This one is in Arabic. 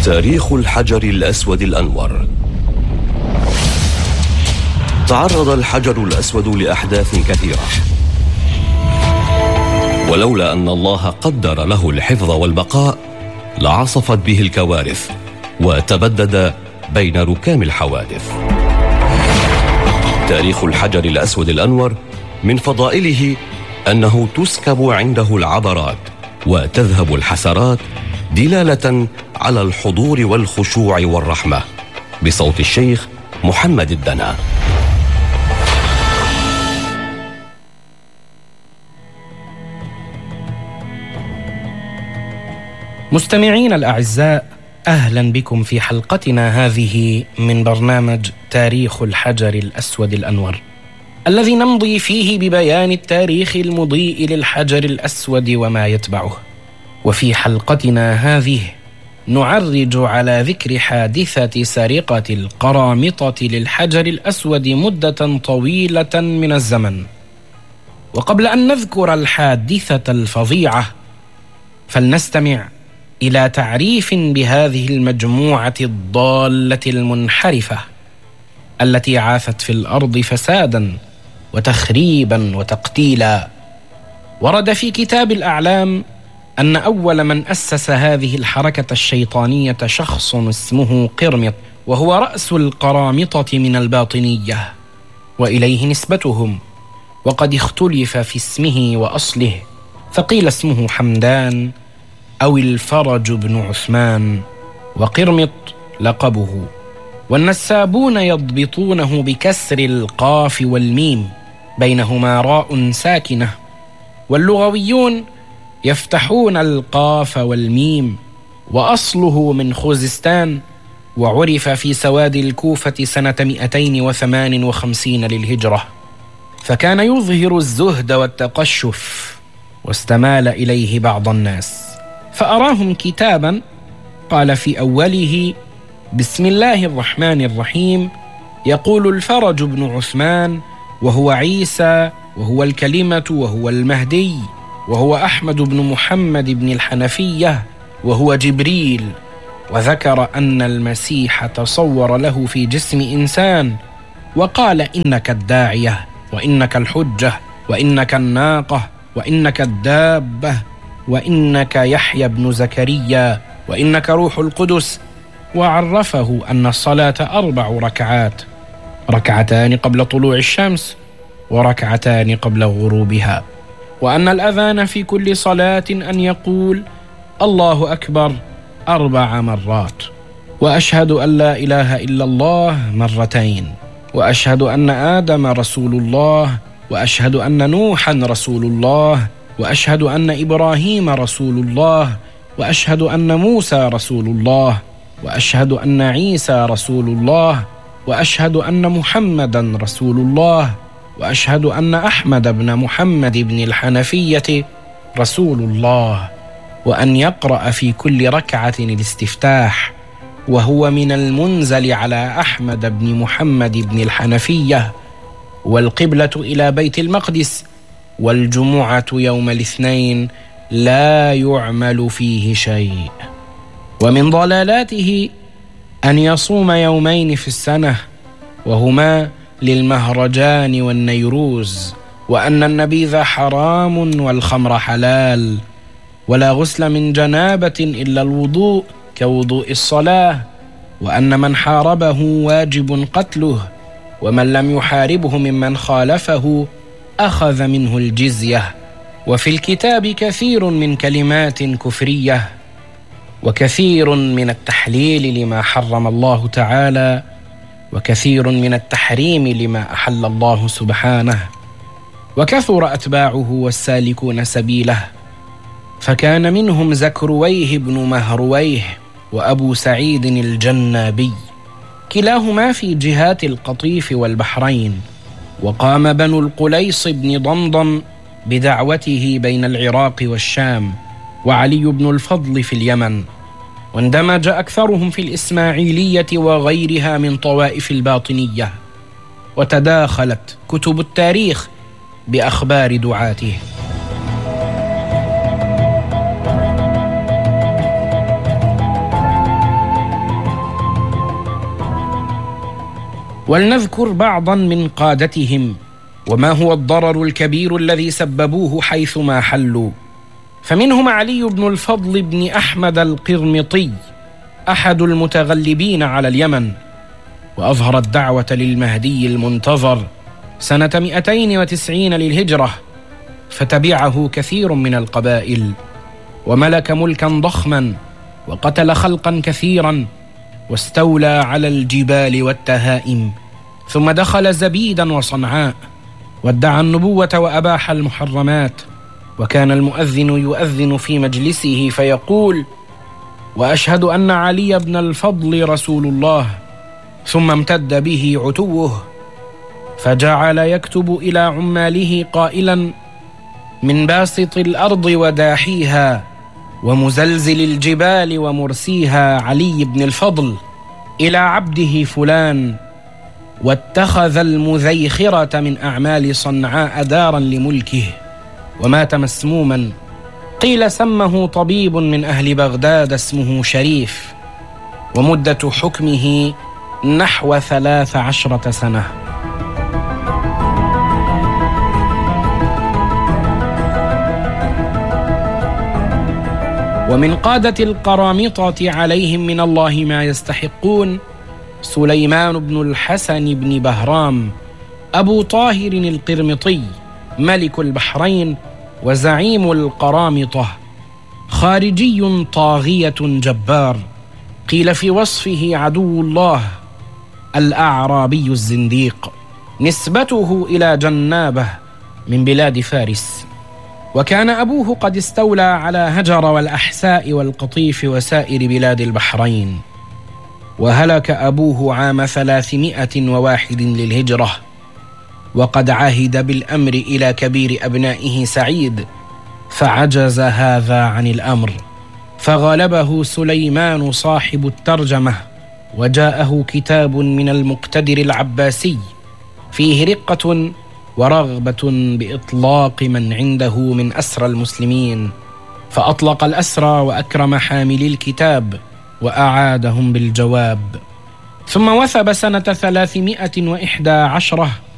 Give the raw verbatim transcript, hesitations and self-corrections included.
تاريخ الحجر الأسود الأنور. تعرض الحجر الأسود لأحداث كثيرة، ولولا أن الله قدر له الحفظ والبقاء لعصفت به الكوارث وتبدد بين ركام الحوادث. تاريخ الحجر الأسود الأنور من فضائله أنه تسكب عنده العبرات وتذهب الحسرات، دلالة على الحضور والخشوع والرحمة، بصوت الشيخ محمد الدنا. مستمعين الأعزاء، أهلا بكم في حلقتنا هذه من برنامج تاريخ الحجر الأسود الأنور، الذي نمضي فيه ببيان التاريخ المضيء للحجر الأسود وما يتبعه. وفي حلقتنا هذه نعرج على ذكر حادثة سرقة القرامطة للحجر الأسود مدة طويلة من الزمن. وقبل أن نذكر الحادثة الفظيعة، فلنستمع إلى تعريف بهذه المجموعة الضالة المنحرفة التي عاثت في الأرض فسادا وتخريبا وتقتيلا. ورد في كتاب الأعلام أن أول من أسس هذه الحركة الشيطانية شخص اسمه قرمط، وهو رأس القرامطة من الباطنية وإليه نسبتهم، وقد اختلف في اسمه وأصله، فقيل اسمه حمدان أو الفرج بن عثمان، وقرمط لقبه. والنسابون يضبطونه بكسر القاف والميم بينهما راء ساكنة، واللغويون يفتحون القاف والميم، وأصله من خوزستان، وعرف في سواد الكوفة سنة مئتين وثمان وخمسين للهجرة، فكان يظهر الزهد والتقشف، واستمال إليه بعض الناس، فأراهم كتابا قال في أوله: بسم الله الرحمن الرحيم، يقول الفرج بن عثمان، وهو عيسى، وهو الكلمة، وهو المهدي، وهو أحمد بن محمد بن الحنفية، وهو جبريل. وذكر أن المسيح تصور له في جسم إنسان، وقال: إنك الداعية، وإنك الحجة، وإنك الناقة، وإنك الدابة، وإنك يحيى بن زكريا، وإنك روح القدس. وعرفه أن الصلاة أربع ركعات، ركعتان قبل طلوع الشمس، وركعتان قبل غروبها، وأن الأذان في كل صلاة أن يقول: الله أكبر أربع مرات، وأشهد أن لا إله إلا الله مرتين، وأشهد أن آدم رسول الله، وأشهد أن نوحا رسول الله، وأشهد أن إبراهيم رسول الله، وأشهد أن موسى رسول الله، وأشهد أن عيسى رسول الله، وأشهد أن محمدا رسول الله، وأشهد أن أحمد بن محمد بن الحنفية رسول الله. وأن يقرأ في كل ركعة الاستفتاح، وهو من المنزل على أحمد بن محمد بن الحنفية، والقبلة إلى بيت المقدس، والجمعة يوم الاثنين لا يعمل فيه شيء. ومن ضلالاته أن يصوم يومين في السنة، وهما للمهرجان والنيروز، وأن النبيذ حرام والخمر حلال، ولا غسل من جنابة إلا الوضوء كوضوء الصلاة، وأن من حاربه واجب قتله، ومن لم يحاربه ممن خالفه أخذ منه الجزية. وفي الكتاب كثير من كلمات كفرية، وكثير من التحليل لما حرم الله تعالى، وكثير من التحريم لما أحل الله سبحانه، وكثر أتباعه والسالكون سبيله، فكان منهم زكرويه بن مهرويه وأبو سعيد الجنابي، كلاهما في جهات القطيف والبحرين. وقام بنو القليص بن ضمضم بدعوته بين العراق والشام، وعلي بن الفضل في اليمن، واندمج أكثرهم في الإسماعيلية وغيرها من طوائف الباطنية، وتداخلت كتب التاريخ بأخبار دعاته. ولنذكر بعضا من قادتهم وما هو الضرر الكبير الذي سببوه حيثما حلوا. فمنهم علي بن الفضل بن أحمد القرمطي، أحد المتغلبين على اليمن، وأظهر الدعوة للمهدي المنتظر سنة مئتين وتسعين للهجرة، فتبعه كثير من القبائل، وملك ملكا ضخما، وقتل خلقا كثيرا، واستولى على الجبال والتهائم، ثم دخل زبيدا وصنعاء، وادعى النبوة وأباح المحرمات، وكان المؤذن يؤذن في مجلسه فيقول: وأشهد أن علي بن الفضل رسول الله، ثم امتد به عتوه، فجعل يكتب إلى عماله قائلا: من باسط الأرض وداحيها ومزلزل الجبال ومرسيها علي بن الفضل، إلى عبده فلان، واتخذ المذيخرة من أعمال صنعاء دارا لملكه، ومات مسموما. قيل سمه طبيب من أهل بغداد اسمه شريف، ومدة حكمه نحو ثلاث عشرة سنة. ومن قادة القرامطة عليهم من الله ما يستحقون سليمان بن الحسن بن بهرام أبو طاهر القرمطي، ملك البحرين وزعيم القرامطة، خارجي طاغية جبار، قيل في وصفه عدو الله، الأعرابي الزنديق، نسبته إلى جنابه من بلاد فارس. وكان أبوه قد استولى على هجر والأحساء والقطيف وسائر بلاد البحرين، وهلك أبوه عام ثلاثمائة وواحد للهجرة، وقد عهد بالأمر إلى كبير أبنائه سعيد، فعجز هذا عن الأمر، فغلبه سليمان صاحب الترجمة، وجاءه كتاب من المقتدر العباسي فيه رقة ورغبة بإطلاق من عنده من أسرى المسلمين، فأطلق الأسرى وأكرم حاملي الكتاب وأعادهم بالجواب. ثم وثب سنة ثلاثمائة وإحدى عشرة